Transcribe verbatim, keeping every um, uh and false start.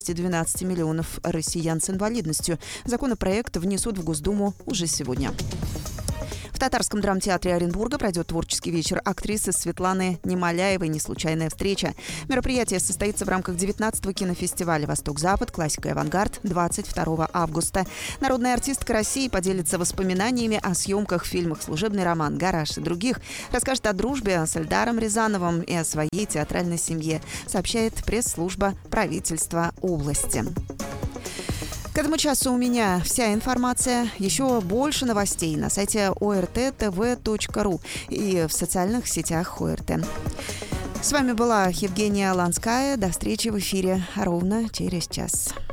двенадцати миллионов россиян с инвалидностью. Законопроект внесут в Госдуму уже сегодня. В Татарском драмтеатре Оренбурга пройдет творческий вечер актрисы Светланы Немоляевой «Неслучайная встреча». Мероприятие состоится в рамках девятнадцатого кинофестиваля «Восток-Запад. Классика и авангард» двадцать второго августа. Народная артистка России поделится воспоминаниями о съемках в фильмах «Служебный роман», «Гараж» и других. Расскажет о дружбе с Эльдаром Рязановым и о своей театральной семье, сообщает пресс-служба правительства области. К этому часу у меня вся информация. Еще больше новостей на сайте о эр тэ тэ вэ точка ру и в социальных сетях О Р Т. С вами была Евгения Ланская. До встречи в эфире ровно через час.